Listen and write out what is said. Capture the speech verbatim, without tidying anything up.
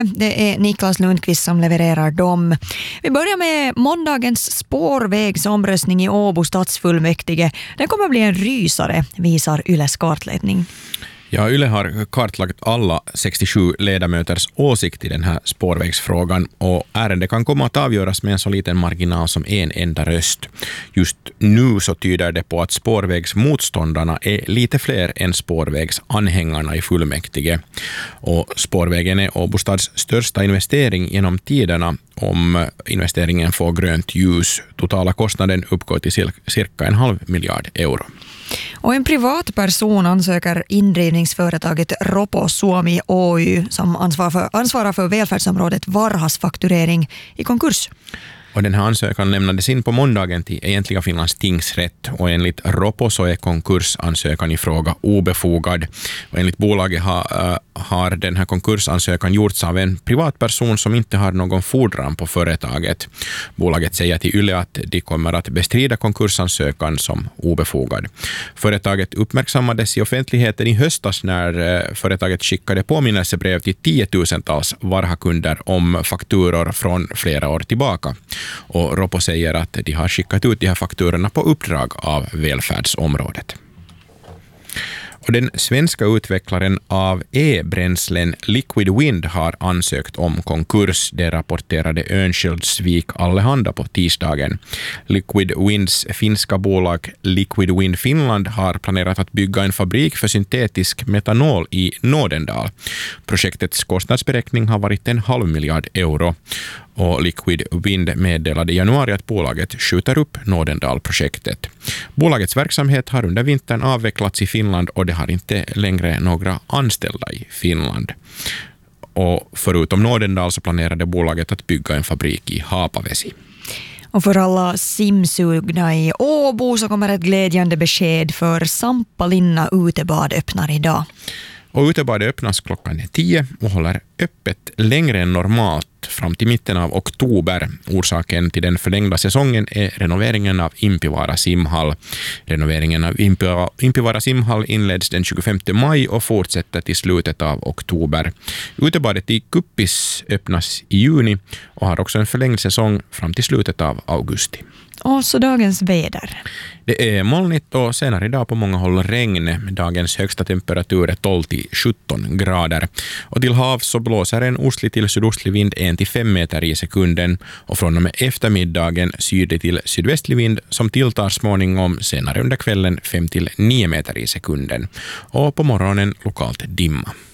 Det är Niklas Lundqvist som levererar dem. Vi börjar med måndagens spårvägsomröstning i Åbo stadsfullmäktige. Den kommer att bli en rysare, visar Yles kartledning. Ja, Yle har kartlagt alla sextiosju ledamöters åsikt i den här spårvägsfrågan och ärendet kan komma att avgöras med en så liten marginal som en enda röst. Just nu så tyder det på att spårvägsmotståndarna är lite fler än spårvägsanhängarna i fullmäktige. Och spårvägen är Åbostads största investering genom tiderna om investeringen får grönt ljus. Totala kostnaden uppgår till cirka en halv miljard euro. Och en privatperson ansöker indrivningsföretaget Ropo Suomi Oy som ansvarar för, ansvarar för välfärdsområdet varhasfakturering i konkurs. Och den här ansökan lämnades in på måndagen till Egentliga Finlands tingsrätt och enligt Ropo så är konkursansökan i fråga obefogad. Och enligt bolaget har, uh, har den här konkursansökan gjorts av en privatperson som inte har någon fordran på företaget. Bolaget säger till Yle att de kommer att bestrida konkursansökan som obefogad. Företaget uppmärksammades i offentligheten i höstas när uh, företaget skickade påminnelsebrev till tiotusentals varhakunder om fakturor från flera år tillbaka. Och Ropo säger att de har skickat ut de här fakturorna på uppdrag av välfärdsområdet. Och den svenska utvecklaren av e-bränslen Liquid Wind har ansökt om konkurs. Det rapporterade Örnsköldsvik Allehanda på tisdagen. Liquid Winds finska bolag Liquid Wind Finland har planerat att bygga en fabrik för syntetisk metanol i Nådendal. Projektets kostnadsberäkning har varit en halv miljard euro. Och Liquid Wind meddelade i januari att bolaget skjuter upp Nådendal-projektet. Bolagets verksamhet har under vintern avvecklats i Finland och det har inte längre några anställda i Finland. Och förutom Nådendal så planerade bolaget att bygga en fabrik i Haapavesi. Och för alla simsugna i Åbo så kommer ett glädjande besked för Sampalinna utebad öppnar idag. Och utebadet öppnas klockan tio och håller öppet längre än normalt fram till mitten av oktober. Orsaken till den förlängda säsongen är renoveringen av Impivaara simhall. Renoveringen av Impivaara simhall inleds den tjugofemte maj och fortsätter till slutet av oktober. Utebadet i Kuppis öppnas i juni och har också en förlängd säsong fram till slutet av augusti. Och så dagens väder. Det är molnigt och senare idag på många håll regn. Dagens högsta temperatur är tolv till sjutton grader. Och till hav så blåser en ostlig till sydostlig vind en till fem meter i sekunden. Och från och med eftermiddagen sydlig till sydvästlig vind som tilltar småningom senare under kvällen fem till nio meter i sekunden. Och på morgonen lokalt dimma.